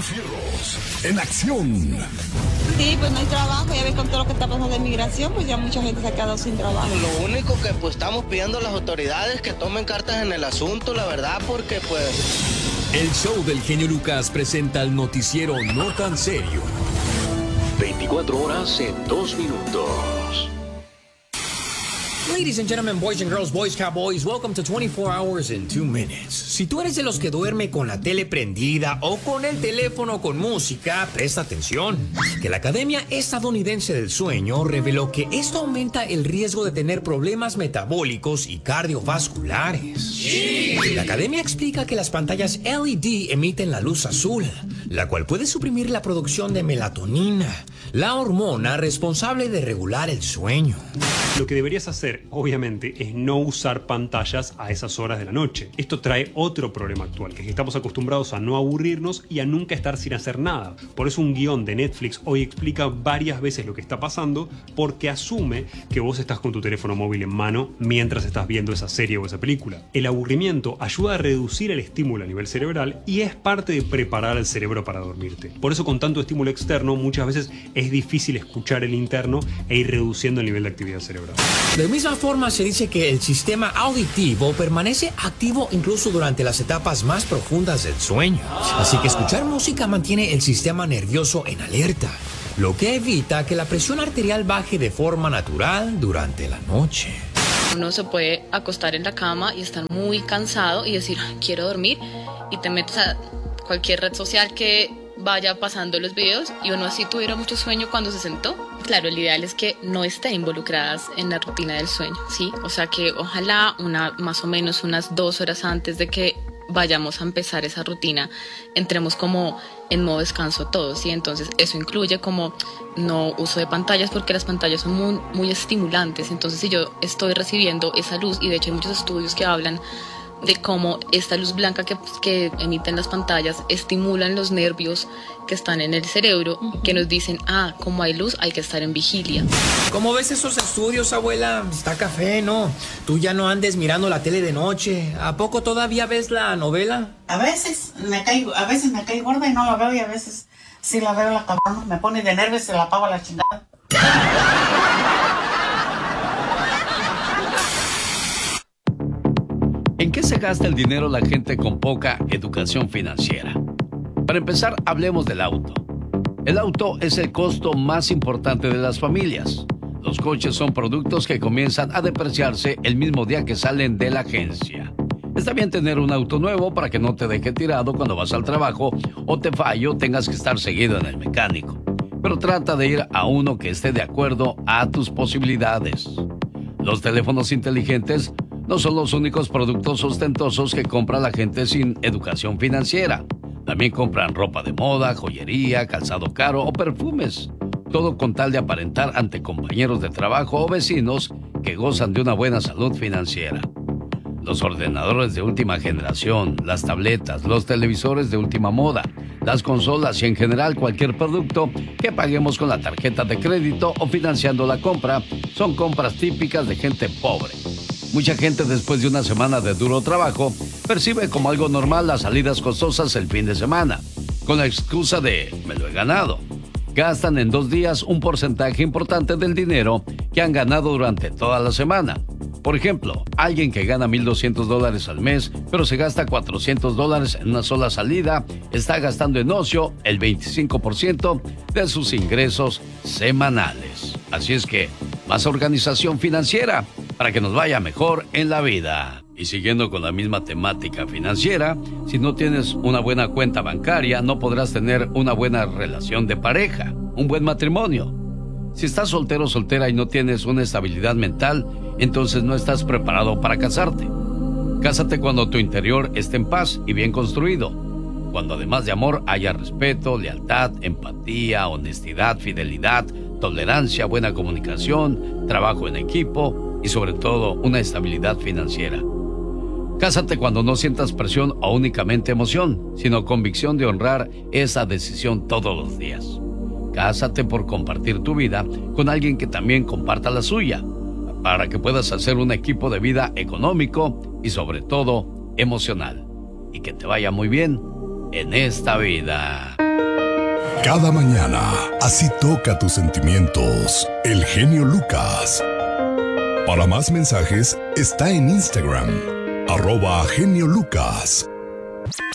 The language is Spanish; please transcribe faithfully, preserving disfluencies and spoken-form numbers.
Fierros en acción. Sí, pues no hay trabajo, ya ves con todo lo que está pasando de migración, pues ya mucha gente se ha quedado sin trabajo. Lo único que pues estamos pidiendo a las autoridades que tomen cartas en el asunto, la verdad, porque pues... El show del genio Lucas presenta el noticiero No Tan Serio. veinticuatro horas en dos minutos. Ladies and gentlemen, boys and girls, boys, cowboys, welcome to twenty-four hours in two minutes. Si tú eres de los que duerme con la tele prendida o con el teléfono con música, presta atención. Que la Academia Estadounidense del Sueño reveló que esto aumenta el riesgo de tener problemas metabólicos y cardiovasculares. Sí. La Academia explica que las pantallas L E D emiten la luz azul, la cual puede suprimir la producción de melatonina, la hormona responsable de regular el sueño. Lo que deberías hacer, obviamente, es no usar pantallas a esas horas de la noche. Esto trae otro problema actual, que es que estamos acostumbrados a no aburrirnos y a nunca estar sin hacer nada. Por eso un guión de Netflix hoy explica varias veces lo que está pasando, porque asume que vos estás con tu teléfono móvil en mano mientras estás viendo esa serie o esa película. El aburrimiento ayuda a reducir el estímulo a nivel cerebral y es parte de preparar al cerebro para dormirte. Por eso con tanto estímulo externo muchas veces es difícil escuchar el interno e ir reduciendo el nivel de actividad cerebral. De misma forma se dice que el sistema auditivo permanece activo incluso durante las etapas más profundas del sueño. Así que escuchar música mantiene el sistema nervioso en alerta, lo que evita que la presión arterial baje de forma natural durante la noche. Uno se puede acostar en la cama y estar muy cansado y decir, quiero dormir, y te metes a cualquier red social que vaya pasando los videos y uno así tuviera mucho sueño cuando se sentó. Claro, el ideal es que no estén involucradas en la rutina del sueño, ¿sí? O sea que ojalá una, más o menos unas dos horas antes de que vayamos a empezar esa rutina, entremos como en modo descanso todos, ¿sí? Entonces eso incluye como no uso de pantallas, porque las pantallas son muy, muy estimulantes. Entonces si yo estoy recibiendo esa luz, y de hecho hay muchos estudios que hablan de cómo esta luz blanca que, que emiten las pantallas estimulan los nervios que están en el cerebro, uh-huh. que nos dicen, ah, como hay luz, hay que estar en vigilia. ¿Cómo ves esos estudios, abuela? Está café, ¿no? Tú ya no andes mirando la tele de noche. ¿A poco todavía ves la novela? A veces me caigo, a veces me caigo gorda y no la veo, y a veces sí la veo, la cabrona. Me pone de nervios y se la apago a la chingada. ¿En qué se gasta el dinero la gente con poca educación financiera? Para empezar, hablemos del auto. El auto es el costo más importante de las familias. Los coches son productos que comienzan a depreciarse el mismo día que salen de la agencia. Está bien tener un auto nuevo para que no te deje tirado cuando vas al trabajo o te fallo tengas que estar seguido en el mecánico. Pero trata de ir a uno que esté de acuerdo a tus posibilidades. Los teléfonos inteligentes no son los únicos productos ostentosos que compra la gente sin educación financiera. También compran ropa de moda, joyería, calzado caro o perfumes. Todo con tal de aparentar ante compañeros de trabajo o vecinos que gozan de una buena salud financiera. Los ordenadores de última generación, las tabletas, los televisores de última moda, las consolas y en general cualquier producto que paguemos con la tarjeta de crédito o financiando la compra son compras típicas de gente pobre. Mucha gente, después de una semana de duro trabajo, percibe como algo normal las salidas costosas el fin de semana, con la excusa de me lo he ganado. Gastan en dos días un porcentaje importante del dinero que han ganado durante toda la semana. Por ejemplo, alguien que gana mil doscientos dólares al mes, pero se gasta cuatrocientos dólares en una sola salida, está gastando en ocio el veinticinco por ciento de sus ingresos semanales. Así es que, más organización financiera para que nos vaya mejor en la vida. Y siguiendo con la misma temática financiera, si no tienes una buena cuenta bancaria, no podrás tener una buena relación de pareja, un buen matrimonio. Si estás soltero o soltera y no tienes una estabilidad mental, entonces no estás preparado para casarte. Cásate cuando tu interior esté en paz y bien construido. Cuando además de amor haya respeto, lealtad, empatía, honestidad, fidelidad, tolerancia, buena comunicación, trabajo en equipo y sobre todo una estabilidad financiera. Cásate cuando no sientas presión o únicamente emoción, sino convicción de honrar esa decisión todos los días. Cásate por compartir tu vida con alguien que también comparta la suya, para que puedas hacer un equipo de vida económico y sobre todo emocional, y que te vaya muy bien en esta vida. Cada mañana, así toca tus sentimientos. El genio Lucas. Para más mensajes, está en Instagram, arroba genio Lucas.